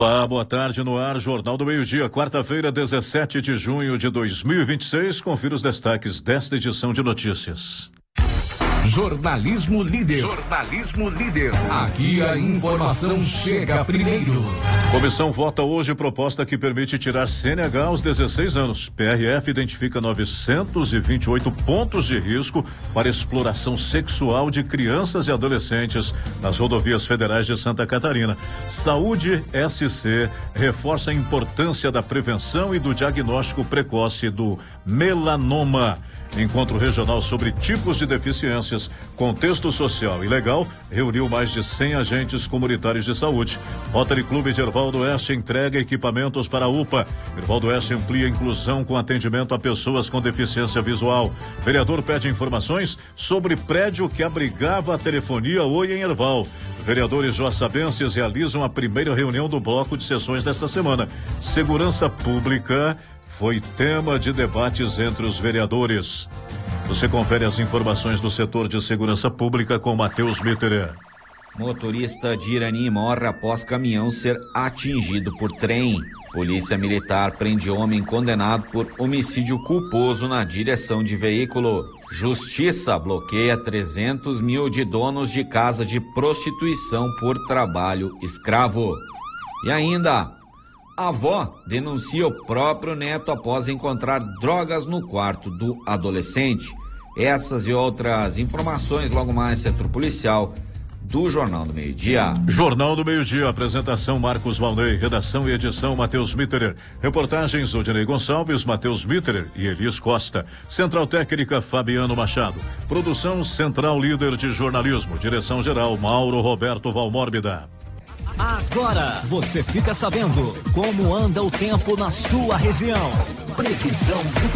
Olá, boa tarde no ar, Jornal do Meio-Dia, quarta-feira, 17 de junho de 2026. Confira os destaques desta edição de notícias. Jornalismo Líder. Jornalismo Líder. Aqui a informação chega primeiro. Comissão vota hoje proposta que permite tirar CNH aos 16 anos. PRF identifica 928 pontos de risco para exploração sexual de crianças e adolescentes nas rodovias federais de Santa Catarina. Saúde SC reforça a importância da prevenção e do diagnóstico precoce do melanoma. Encontro regional sobre tipos de deficiências, contexto social e legal, reuniu mais de 100 agentes comunitários de saúde. Rotary Clube de Erval do Oeste entrega equipamentos para a UPA. Erval do Oeste amplia a inclusão com atendimento a pessoas com deficiência visual. Vereador pede informações sobre prédio que abrigava a telefonia Oi em Erval. Vereadores joaçabenses realizam a primeira reunião do bloco de sessões desta semana. Segurança pública foi tema de debates entre os vereadores. Você confere as informações do setor de segurança pública com Matheus Mitterer. Motorista de Irani morre após caminhão ser atingido por trem. Polícia Militar prende homem condenado por homicídio culposo na direção de veículo. Justiça bloqueia 300 mil de donos de casa de prostituição por trabalho escravo. E ainda, a avó denuncia o próprio neto após encontrar drogas no quarto do adolescente. Essas e outras informações logo mais, setor policial do Jornal do Meio-Dia. Jornal do Meio-Dia, apresentação Marcos Valnei, redação e edição Matheus Mitterer, reportagens Odinei Gonçalves, Matheus Mitterer e Elis Costa, Central Técnica Fabiano Machado, produção Central Líder de Jornalismo, direção geral Mauro Roberto Valmórbida. Agora você fica sabendo como anda o tempo na sua região. Previsão do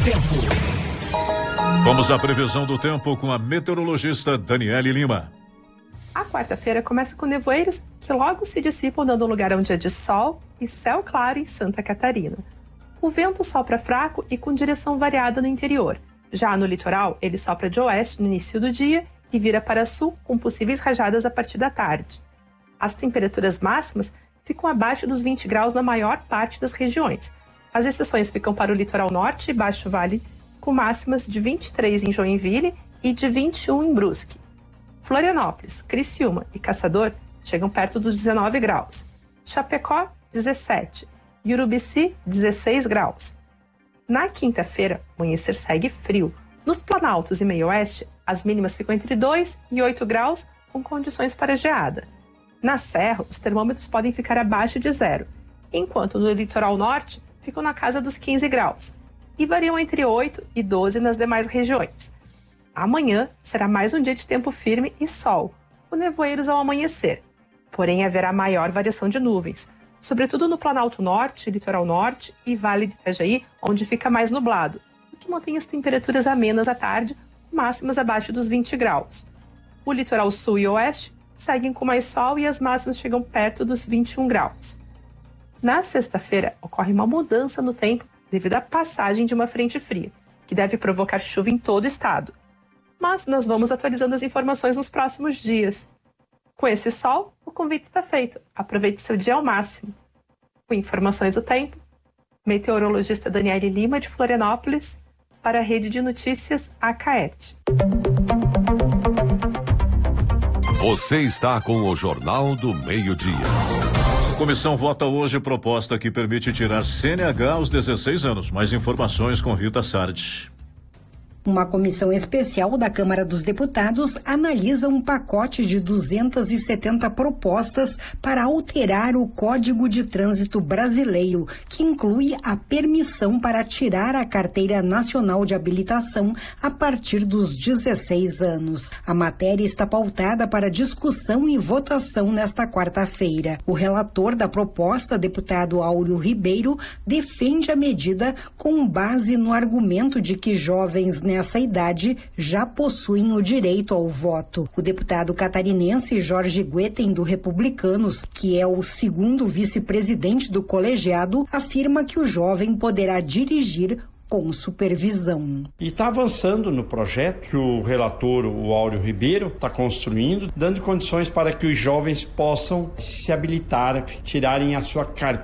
tempo. Vamos à previsão do tempo com a meteorologista Daniele Lima. A quarta-feira começa com nevoeiros que logo se dissipam, dando lugar a um dia de sol e céu claro em Santa Catarina. O vento sopra fraco e com direção variada no interior. Já no litoral, ele sopra de oeste no início do dia e vira para sul com possíveis rajadas a partir da tarde. As temperaturas máximas ficam abaixo dos 20 graus na maior parte das regiões. As exceções ficam para o litoral norte e Baixo Vale, com máximas de 23 em Joinville e de 21 em Brusque. Florianópolis, Criciúma e Caçador chegam perto dos 19 graus. Chapecó, 17. E Urubici, 16 graus. Na quinta-feira, o amanhecer segue frio. Nos Planaltos e Meio-Oeste, as mínimas ficam entre 2 e 8 graus, com condições para geada. Na Serra, os termômetros podem ficar abaixo de zero, enquanto no litoral norte ficam na casa dos 15 graus e variam entre 8 e 12 nas demais regiões. Amanhã será mais um dia de tempo firme e sol, com nevoeiros ao amanhecer. Porém, haverá maior variação de nuvens, sobretudo no Planalto Norte, Litoral Norte e Vale do Itajaí, onde fica mais nublado, o que mantém as temperaturas amenas à tarde, máximas abaixo dos 20 graus. O Litoral Sul e Oeste seguem com mais sol e as máximas chegam perto dos 21 graus. Na sexta-feira, ocorre uma mudança no tempo devido à passagem de uma frente fria, que deve provocar chuva em todo o estado. Mas nós vamos atualizando as informações nos próximos dias. Com esse sol, o convite está feito. Aproveite seu dia ao máximo. Com informações do tempo, meteorologista Daniele Lima, de Florianópolis, para a Rede de Notícias Acaete. Você está com o Jornal do Meio-Dia. A comissão vota hoje proposta que permite tirar CNH aos 16 anos. Mais informações com Rita Sardi. Uma comissão especial da Câmara dos Deputados analisa um pacote de 270 propostas para alterar o Código de Trânsito Brasileiro, que inclui a permissão para tirar a Carteira Nacional de Habilitação a partir dos 16 anos. A matéria está pautada para discussão e votação nesta quarta-feira. O relator da proposta, deputado Áureo Ribeiro, defende a medida com base no argumento de que jovens nessa idade já possuem o direito ao voto. O deputado catarinense Jorge Gueten, do Republicanos, que é o segundo vice-presidente do colegiado, afirma que o jovem poderá dirigir com supervisão. E está avançando no projeto que o relator, o Áureo Ribeiro, está construindo, dando condições para que os jovens possam se habilitar, tirarem a sua carteira